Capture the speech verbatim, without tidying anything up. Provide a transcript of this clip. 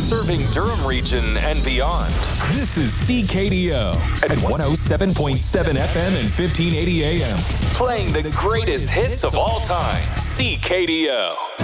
serving Durham region and beyond. This is C K D O at one oh seven point seven F M and fifteen eighty A M. Playing the greatest hits of all time. C K D O.